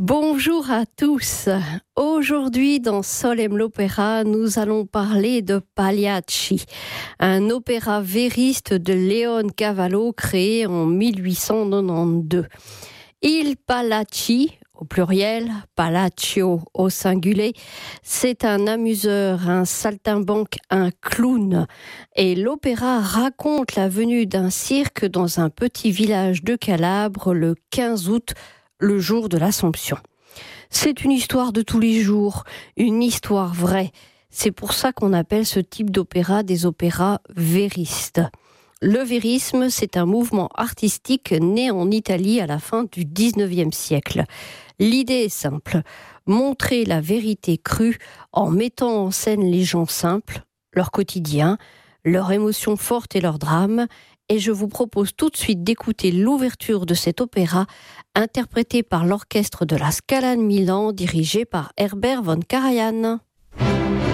Bonjour à tous. Aujourd'hui, dans Solem l'Opéra, nous allons parler de Pagliacci, un opéra vériste de Leon Cavallo créé en 1892. Il Pallacci, au pluriel, Pallaccio au singulier, c'est un amuseur, un saltimbanque, un clown. Et l'opéra raconte la venue d'un cirque dans un petit village de Calabre le 15 août, le jour de l'Assomption. C'est une histoire de tous les jours, une histoire vraie. C'est pour ça qu'on appelle ce type d'opéra des opéras véristes. Le vérisme, c'est un mouvement artistique né en Italie à la fin du XIXe siècle. L'idée est simple, montrer la vérité crue en mettant en scène les gens simples, leur quotidien, leurs émotions fortes et leurs drames. Et je vous propose tout de suite d'écouter l'ouverture de cet opéra, interprété par l'orchestre de la Scala de Milan, dirigé par Herbert von Karajan.